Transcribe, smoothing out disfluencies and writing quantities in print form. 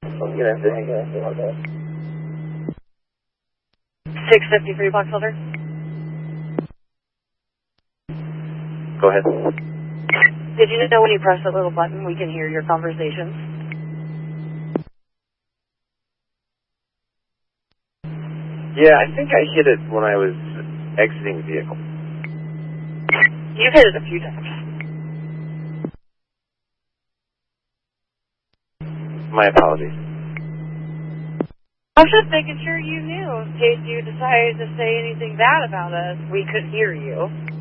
I'm gonna have to hang on. 653 box holder. Go ahead. Did you know when you press that little button we can hear your conversations? Yeah, I think I hit it when I was exiting the vehicle. You've hit it a few times. My apologies. I was just making sure you knew in case you decided to say anything bad about us. We could hear you.